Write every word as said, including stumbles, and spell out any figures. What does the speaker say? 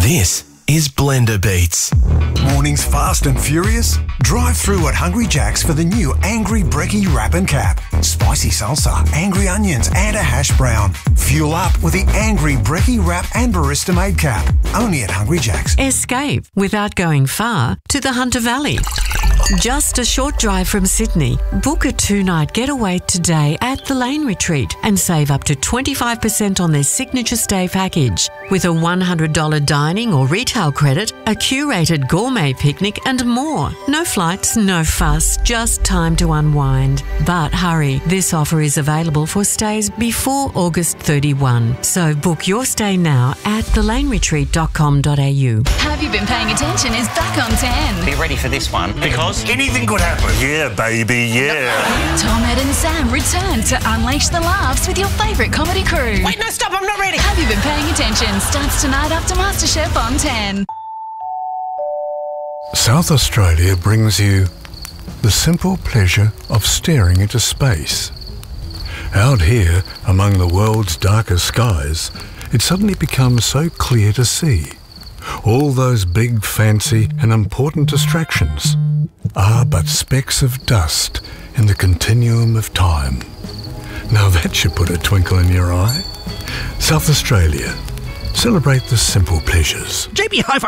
This is Blender Beats. Mornings fast and furious? Drive through at Hungry Jack's for the new Angry Brekkie Wrap and Cap. Spicy salsa, angry onions and a hash brown. Fuel up with the Angry Brekkie Wrap and Barista Made Cap. Only at Hungry Jack's. Escape, without going far, to the Hunter Valley. Just a short drive from Sydney. Book a two-night getaway today at the Lane Retreat and save up to twenty-five percent on their signature stay package. With a one hundred dollars dining or retail credit, a curated gourmet picnic and more. No flights, no fuss, just time to unwind. But hurry, this offer is available for stays before August thirty-first. So book your stay now at the lane retreat dot com dot a u. Have You Been Paying Attention is back on ten. Be ready for this one, because anything could happen. Yeah, baby, yeah. Tom, Ed and Sam return to unleash the laughs with your favourite comedy crew. Wait, no, stop, I'm not ready. Have You Been Paying Attention starts tonight after MasterChef on ten. South Australia brings you the simple pleasure of staring into space. Out here, among the world's darkest skies, it suddenly becomes so clear to see. All those big, fancy and important distractions are but specks of dust in the continuum of time. Now that should put a twinkle in your eye. South Australia. Celebrate the simple pleasures. J B Hi-Fi